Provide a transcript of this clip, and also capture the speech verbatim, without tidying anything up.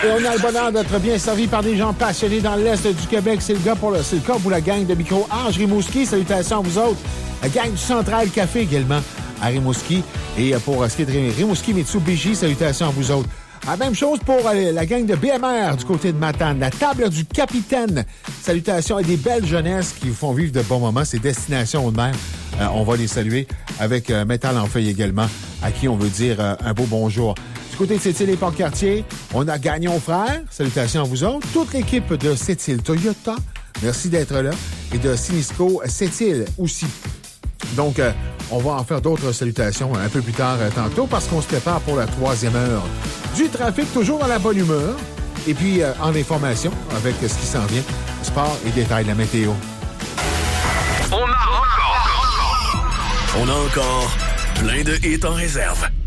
Et on a le bonheur d'être bien servi par des gens passionnés dans l'Est du Québec. C'est le gars pour le, c'est le cas pour la gang de micro Ange Rimouski. Salutations à vous autres. La gang du Central Café également à Rimouski. Et pour ce qui est de Rimouski Mitsubishi, salutations à vous autres. La même chose pour euh, la gang de B M R du côté de Matane. La table du capitaine. Salutations à des belles jeunesses qui vous font vivre de bons moments. C'est Destination Haute-Mer. Euh, on va les saluer avec euh, Métal en feuille également, à qui on veut dire euh, un beau bonjour. Du côté de Sept-Îles et Port-Cartier, on a Gagnon Frères. Salutations à vous autres. Toute l'équipe de Sept-Îles Toyota, merci d'être là. Et de Sinisco Sept-Îles aussi. Donc, euh, on va en faire d'autres salutations un peu plus tard euh, tantôt parce qu'on se prépare pour la troisième heure du trafic, toujours dans la bonne humeur. Et puis, euh, en information avec ce qui s'en vient, sport et détails de la météo. On a encore, on a encore plein de hits en réserve.